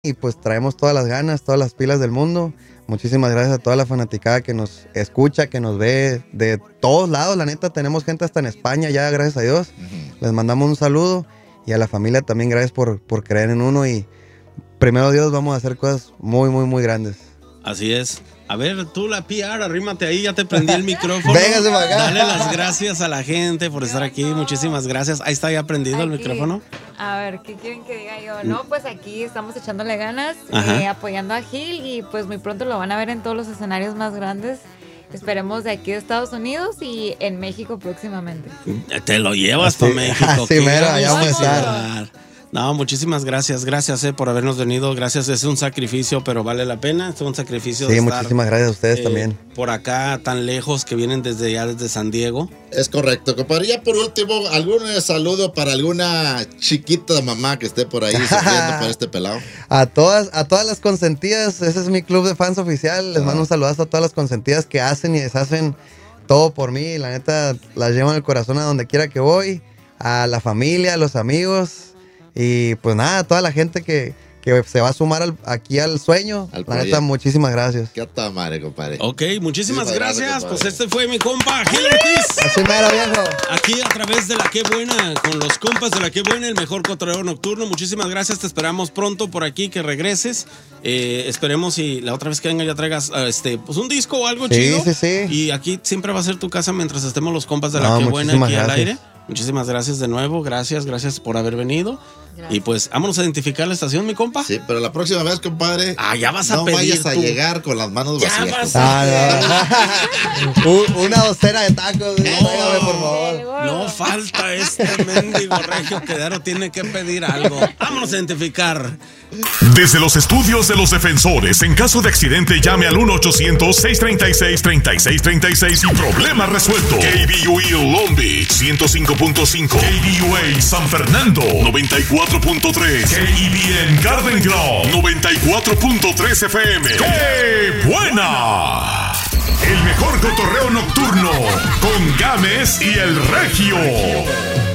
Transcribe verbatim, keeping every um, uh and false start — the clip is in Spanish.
y pues traemos todas las ganas, todas las pilas del mundo. Muchísimas gracias a toda la fanaticada que nos escucha, que nos ve de todos lados. La neta, tenemos gente hasta en España ya, gracias a Dios. Uh-huh. Les mandamos un saludo y a la familia también gracias por, por creer en uno y primero Dios vamos a hacer cosas muy, muy, muy grandes. Así es. A ver, tú la P R, arrímate ahí, ya te prendí el micrófono. Véngase para acá. Dale las gracias a la gente por estar aquí, muchísimas gracias. Ahí está ya prendido aquí el micrófono. A ver, ¿qué quieren que diga yo? No, pues aquí estamos echándole ganas, eh, apoyando a Gil y pues muy pronto lo van a ver en todos los escenarios más grandes. Esperemos de aquí de Estados Unidos y en México próximamente. Te lo llevas para México. Sí, mero, allá vamos a estar. No, muchísimas gracias, gracias eh, por habernos venido, gracias, es un sacrificio, pero vale la pena, es un sacrificio. Sí, de muchísimas estar, gracias a ustedes eh, también. Por acá, tan lejos, que vienen desde ya desde San Diego. Es correcto, compadre. Ya por último, ¿algún saludo para alguna chiquita mamá que esté por ahí sufriendo por este pelado? A todas, a todas las consentidas, ese es mi club de fans oficial, les ah. mando un saludazo a todas las consentidas que hacen y deshacen todo por mí, la neta, las llevo en el corazón a donde quiera que voy, a la familia, a los amigos. Y pues nada, toda la gente que, que se va a sumar al, aquí al sueño, al la neta, muchísimas gracias. Qué ta madre, compadre. Ok, muchísimas sí, gracias. Gracias pues este fue mi compa Gil Ortiz. Así mero, viejo. Aquí a través de La Qué Buena, con los compas de La Qué Buena, el mejor cotorreo nocturno. Muchísimas gracias, te esperamos pronto por aquí, que regreses. Eh, esperemos y la otra vez que venga ya traigas este, pues un disco o algo sí, chido. Sí, sí. Y aquí siempre va a ser tu casa mientras estemos los compas de La no, Qué Buena aquí gracias. Al aire. Muchísimas gracias de nuevo, gracias, gracias por haber venido. Gracias. Y pues, vámonos a identificar la estación, mi compa. Sí, pero la próxima vez, compadre. Ah, ya vas a no pedir. No vayas a tú. llegar con las manos ya vacías. Vas a ah, no. Una docena de tacos. No, tráigame, por favor. No falta este mendigo regio que Daro tiene que pedir algo. Vámonos a identificar. Desde los estudios de los defensores, en caso de accidente, llame al uno ochocientos, seiscientos treinta y seis, treinta y seis treinta y seis y problema resuelto. K B U A Long Beach, ciento cinco punto cinco. K B U A San Fernando, noventa y cuatro punto tres. K E B N Garden Grove, noventa y cuatro punto tres F M. ¡Qué buena! El mejor cotorreo nocturno con Gámez y el Regio.